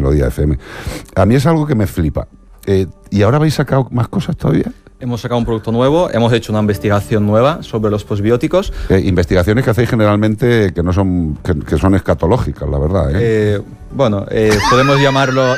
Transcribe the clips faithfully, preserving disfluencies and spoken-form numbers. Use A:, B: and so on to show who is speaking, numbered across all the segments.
A: Melodía F M. A mí es algo que me flipa. Eh, ¿Y ahora habéis sacado más cosas todavía?
B: Hemos sacado un producto nuevo, hemos hecho una investigación nueva sobre los posbióticos.
A: Eh, investigaciones que hacéis generalmente que no son que, que son escatológicas, la verdad. ¿eh?
B: Eh, bueno, eh, podemos llamarlo...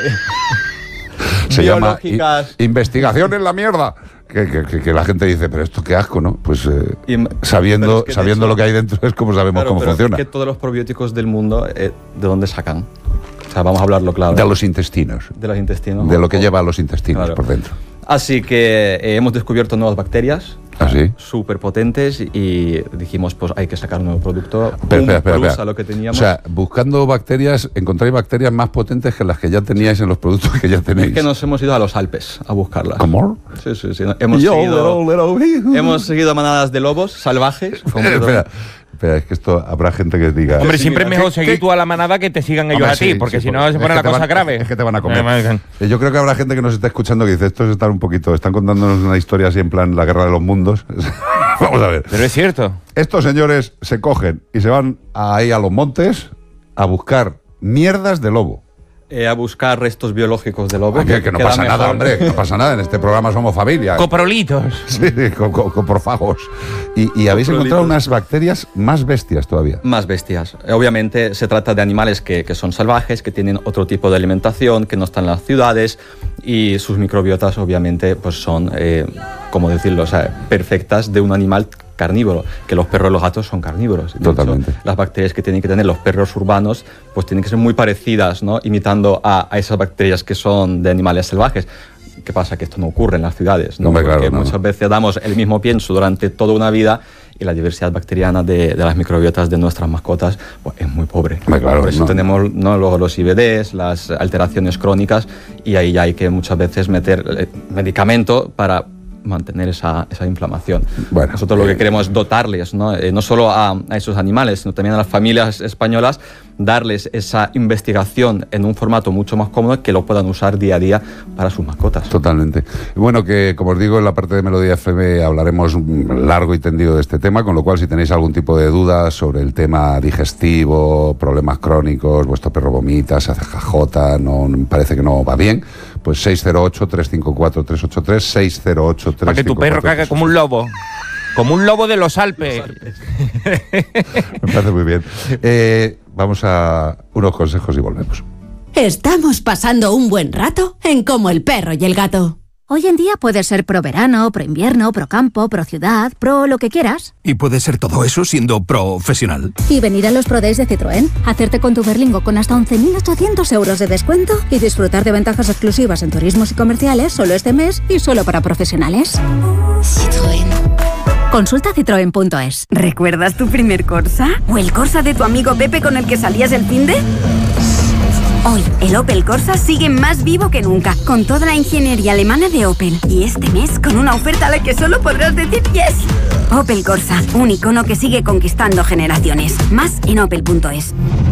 A: Se llama
B: biológicas.
A: i- investigación en la mierda. Que, que, que, que la gente dice, pero esto qué asco, ¿no? Pues eh,
B: Y-
A: sabiendo,
B: pero es que de
A: sabiendo
B: hecho-
A: lo que hay dentro es como sabemos
B: Claro,
A: cómo
B: pero
A: funciona.
B: es que todos los probióticos del mundo, eh, ¿de dónde sacan? O sea, vamos a hablarlo claro.
A: De los intestinos.
B: De los intestinos.
A: De lo que
B: O-
A: lleva a los intestinos
B: Claro.
A: por dentro.
B: Así que eh, hemos descubierto nuevas bacterias.
A: ¿Ah, sí?
B: Súper potentes y dijimos, pues hay que sacar un nuevo producto.
A: Espera,
B: un
A: espera, espera,
B: plus
A: espera.
B: a lo que teníamos.
A: O sea, buscando bacterias, encontráis bacterias más potentes que las que ya teníais en los productos que ya tenéis.
B: es que nos hemos ido a los Alpes a buscarlas.
A: ¿Cómo?
B: Sí, sí, sí. Hemos,
A: Yo,
B: seguido,
A: little, little.
B: hemos seguido manadas de lobos salvajes. Fue un
A: Eh,
B: poquito-
A: espera, espera, es que esto habrá gente que diga...
C: Hombre,
B: Sí,
C: siempre es
B: mira,
C: mejor
A: ¿qué-
C: seguir
A: qué?
C: tú a la manada que te sigan ellos
A: Hombre,
C: a ti,
A: sí,
C: porque
A: sí,
C: si no
A: porque
C: se
A: es
C: pone
A: que
C: la
A: te
C: cosa
A: van-
C: grave.
A: Es que te van a comer.
C: Eh,
A: Eh, Yo creo que habrá gente que nos está escuchando que dice, estos están un poquito, están contándonos una historia así en plan la guerra de los mundos. Vamos a ver.
C: Pero es cierto.
A: Estos señores se cogen y se van ahí a los montes a buscar mierdas de lobo.
B: Eh, a buscar restos biológicos de lobo.
A: Ah, que, que no
B: queda
A: pasa nada,
B: mejor.
A: hombre, que no pasa nada. En este programa somos familia.
C: Coprolitos.
A: Sí, co- co- coprofagos. Y, y habéis
B: Coprolitos.
A: encontrado unas bacterias más bestias todavía.
B: Más bestias. Eh, Obviamente se trata de animales que, que son salvajes, que tienen otro tipo de alimentación, que no están en las ciudades y sus microbiotas obviamente pues son, eh, ¿cómo decirlo? O sea, perfectas de un animal carnívoro, que los perros y los gatos son carnívoros. De
A: Totalmente.
B: hecho, las bacterias que tienen que tener los perros urbanos pues tienen que ser muy parecidas, ¿no? Imitando a, a esas bacterias que son de animales salvajes. ¿Qué pasa? Que esto no ocurre en las ciudades, ¿no?
A: Hombre, claro,
B: Porque
A: no.
B: muchas veces damos el mismo pienso durante toda una vida y la diversidad bacteriana de, de las microbiotas de nuestras mascotas pues, es muy pobre.
A: Hombre, claro,
B: Por eso
A: no.
B: tenemos, ¿no?, luego los I B Ds, las alteraciones crónicas y ahí ya hay que muchas veces meter eh, medicamento para mantener esa, esa inflamación.
A: Bueno,
B: Nosotros lo
A: eh,
B: que queremos es dotarles, ¿no? Eh, no solo a, a esos animales, sino también a las familias españolas, darles esa investigación en un formato mucho más cómodo que lo puedan usar día a día para sus mascotas.
A: Totalmente. Bueno, que como os digo, en la parte de Melodía F M hablaremos largo y tendido de este tema, con lo cual si tenéis algún tipo de dudas sobre el tema digestivo, problemas crónicos, vuestro perro vomita, se hace jajota, no parece que no va bien, pues seis cero ocho, tres cinco cuatro, tres ocho tres, seis cero ocho, tres cinco cuatro,
C: Para que tu perro cague como un lobo. Como un lobo de los Alpes.
A: Me parece muy bien. Eh, vamos a unos consejos y volvemos.
D: Estamos pasando un buen rato en Como el perro y el gato.
E: Hoy en día puedes ser pro verano, pro invierno, pro campo, pro ciudad, pro lo que quieras.
F: Y puede ser todo eso siendo profesional.
E: Y venir a los Pro Days de Citroën, hacerte con tu Berlingo con hasta once mil ochocientos euros de descuento y disfrutar de ventajas exclusivas en turismos y comerciales solo este mes y solo para profesionales.
G: Citroën.
E: Consulta citroen punto es.
H: ¿Recuerdas tu primer Corsa? ¿O el Corsa de tu amigo Pepe con el que salías el finde? Hoy, el Opel Corsa sigue más vivo que nunca, con toda la ingeniería alemana de Opel. Y este mes, con una oferta a la que solo podrás decir yes. Opel Corsa, un icono que sigue conquistando generaciones. Más en opel punto es.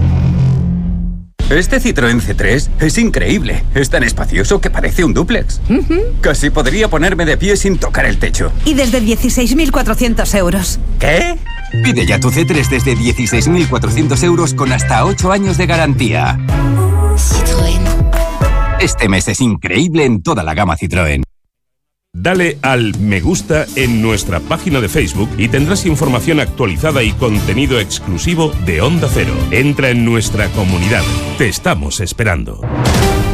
I: Este Citroën C tres es increíble. Es tan espacioso que parece un dúplex. Casi podría ponerme de pie sin tocar el techo.
H: Y desde dieciséis mil cuatrocientos euros.
I: ¿Qué?
F: Pide ya tu C tres desde dieciséis mil cuatrocientos euros con hasta ocho años de garantía.
G: Citroën.
F: Este mes es increíble en toda la gama Citroën.
J: Dale al me gusta en nuestra página de Facebook y tendrás información actualizada y contenido exclusivo de Onda Cero. Entra en nuestra comunidad. Te estamos esperando.